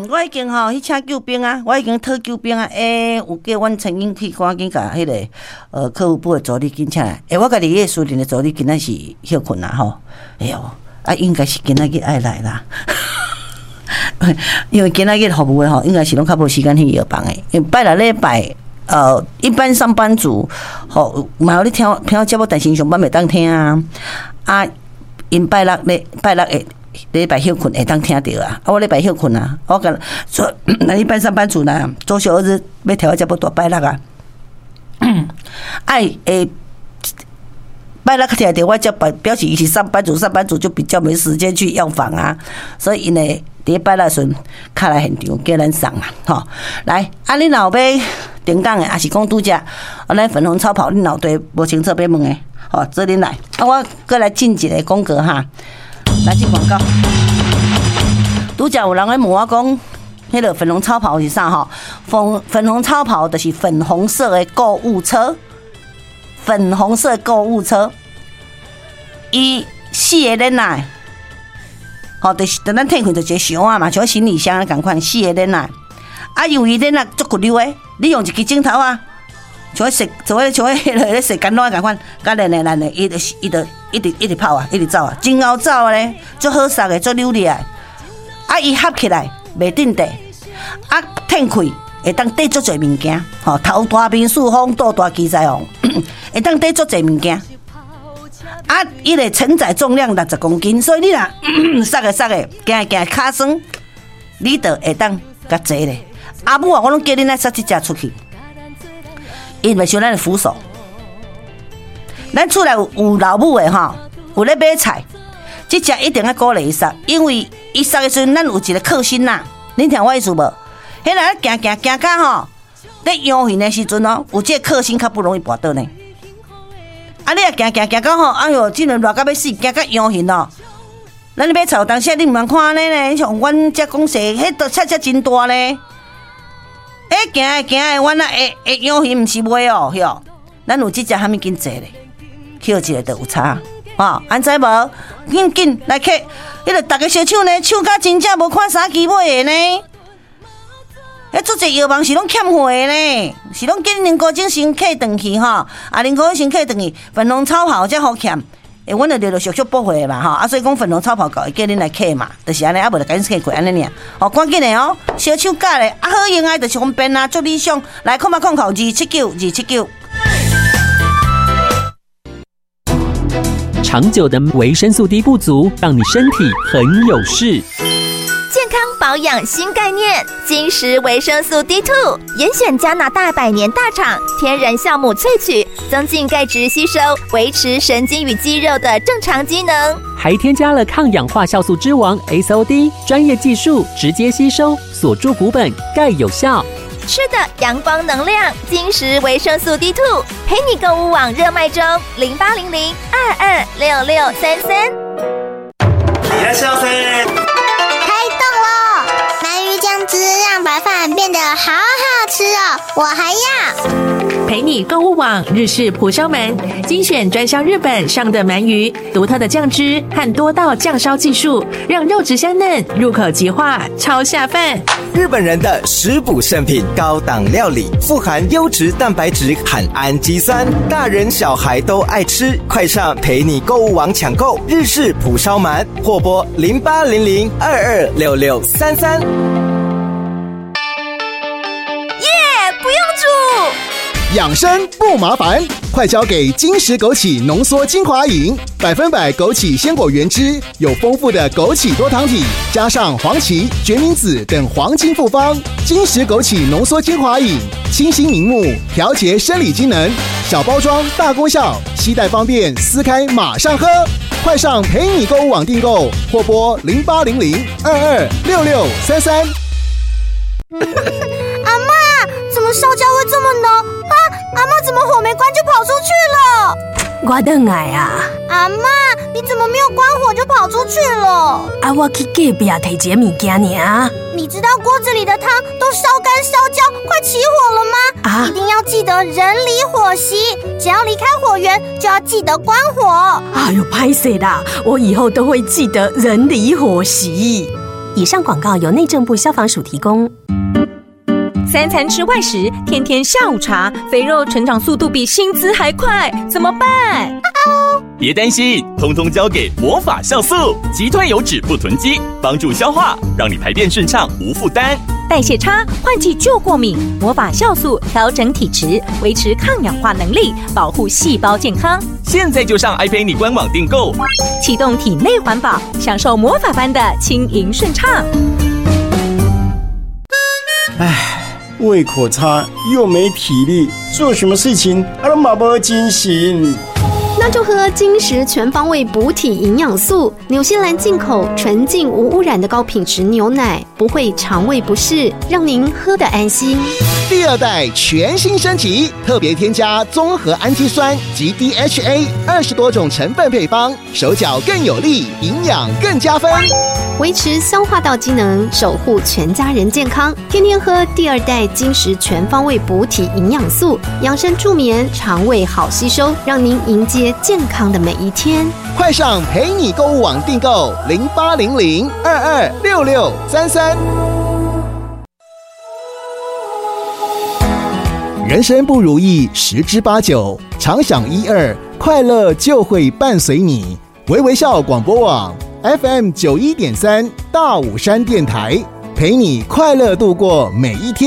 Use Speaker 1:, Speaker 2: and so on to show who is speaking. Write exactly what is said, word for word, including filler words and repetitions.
Speaker 1: 我已经吼去请救兵啊，我已经讨救兵啊。诶、欸，有叫阮陈英去赶紧甲迄个呃客户部的助理紧请来。诶、欸，我家己迄个私人的助理今仔是休困啦吼。哎呦，啊应该是今仔日爱来啦。因为今仔日服务的吼，应该是拢较无时间去药房的。因为拜六礼拜，呃，一般上班族吼，嘛有咧听听节目，但是上班袂当听啊。啊，因拜六咧拜六会礼拜休困会当听到啊。啊，我礼拜休困啊，我讲说，那一般上班族呢，周休二日要调节目大拜六啊。爱诶。拜六听到我就表表示伊是上班族，上班族就比较没时间去药房啊，所以因呢，伫拜六时较来现场叫咱送啊，吼，来，啊，你若要定岗的，还是讲拄则，啊，咱粉红超跑，你脑袋无清楚要问的，吼，做恁来，啊，我过来进一个广告哈，来进广告。拄则有人咧问我讲，迄个粉红超跑是啥吼？粉粉红超跑就是粉红色的购物车。粉红色购物车，伊四个人来，吼，就是等咱摕开就一个箱啊嘛，像行李箱共款，四个人来。啊，因为恁啊足骨溜诶，你用一支镜头啊，像迄像迄像迄咧洗干净共款，甲咱诶咱诶，伊就是伊就一直一直跑啊，一直走啊，真好走啊咧，足好杀诶，足溜利啊。啊，伊合起来袂定地，啊，摕开。会当缀足侪物件，吼头大面四方，肚大机在红，会当缀足侪物件。啊，伊个承载重量六十公斤，所以你若塞个塞个，行行骹酸，你就会当甲坐咧。阿母啊，我拢叫恁来塞一只出去，因为像咱的扶手，咱厝内有有老母的吼，有咧买菜，这只一定要鼓励伊塞，因为伊塞的时阵，咱有一个克星呐，恁听我意思无？迄个行行行到吼，在游行的时阵哦，有这克星较不容易跋倒呢。啊，你啊行行行到吼，哎哟，真热到要死，行到游行哦。咱咧买菜有当时你毋通看安尼呢，像阮遮公司，迄都切切真大呢。诶，行诶行诶，阮啊会会游行毋是买哦，哟，咱有即只虾米紧坐咧，捡一个就有差，吼，安知无？紧紧来客，迄个逐个小抢呢，抢甲真正无看啥机买诶呢。迄做这药房是拢欠货呢，是拢叫恁高精先客转去吼，啊，恁高精先客转去，粉红超跑才好欠，诶，阮就着着俗俗补货嘛吼，啊，所以讲粉红超跑搞会叫恁来客嘛，就是安尼，啊，无就赶紧客过安尼尔，哦，赶紧的哦，小手夹咧，啊，好用啊，就是方便啊，足理想，来空八空口二七九二七九。
Speaker 2: 长久的维生素 D 不足，让你身体很有事。
Speaker 3: 健康保养新概念，金石维生素 D 二 严选加拿大百年大厂天然酵母萃取，增进钙质吸收，维持神经与肌肉的正常机能，
Speaker 2: 还添加了抗氧化酵素之王 S O D 专业技术，直接吸收，锁住骨本，钙有效。
Speaker 3: 吃的阳光能量，金石维生素 D 二 陪你购物网热卖中，零八零零二二六六三三。
Speaker 4: いらっしゃいませ。
Speaker 5: 酱汁让白饭变得好好吃哦，我还要。
Speaker 6: 陪你购物网日式蒲烧鳗，精选专销日本上的鳗鱼，独特的酱汁和多道酱烧技术，让肉质香嫩，入口即化，超下饭。
Speaker 7: 日本人的食补圣品，高档料理，富含优质蛋白质和氨基酸，大人小孩都爱吃。快上陪你购物网抢购日式蒲烧鳗，或拨零八零零二二六六三三。
Speaker 3: 不用煮，
Speaker 8: 养生不麻烦，快交给金石枸杞浓缩精华饮，百分百枸杞鲜果原汁，有丰富的枸杞多糖体，加上黄芪、决明子等黄金复方。金石枸杞浓缩精华饮，清新明目，调节生理机能，小包装大功效，携带方便，撕开马上喝。快上陪你购物网订购，或拨零八零零二二六六三三。
Speaker 5: 阿嬷，怎么烧焦会这么浓啊？阿嬷怎么火没关就跑出去了？
Speaker 9: 我回来啊！
Speaker 5: 阿嬷，你怎么没有关火就跑出去了？
Speaker 9: 啊，我去隔壁提一个物件尔。
Speaker 5: 你知道锅子里的汤都烧干烧焦，快起火了吗？啊！一定要记得人离火熄，只要离开火源就要记得关火。
Speaker 9: 哎呦，拍谁啦！我以后都会记得人离火熄。 以上广告由内政部消防署提供。
Speaker 10: 三餐吃外食，天天下午茶，肥肉成长速度比薪资还快，怎么办？
Speaker 11: 别担心，通通交给魔法酵素，击退油脂不囤积，帮助消化，让你排便顺畅无负担。
Speaker 10: 代谢差，换季就过敏，魔法酵素调整体质，维持抗氧化能力，保护细胞健康。
Speaker 11: 现在就上 iPay 官网订购，
Speaker 10: 启动体内环保，享受魔法般的轻盈顺畅。
Speaker 12: 唉，胃口差又没体力，做什么事情啊都没精神。
Speaker 13: 那就喝金石全方位补体营养素，纽西兰进口纯净无污染的高品质牛奶，不会肠胃不适，让您喝得安心。
Speaker 8: 第二代全新升级，特别添加综合氨基酸及 D H A 二十多种成分配方，手脚更有力，营养更加分，
Speaker 13: 维持消化道机能，守护全家人健康。天天喝第二代金石全方位补体营养素，养生助眠，肠胃好吸收，让您迎接健康的每一天。
Speaker 8: 快上陪你购物网订购零八零零二二六六三三。人生不如意十之八九，常想一二，快乐就会伴随你。微微笑广播网 F M 九一点三大武山电台，陪你快乐度过每一天。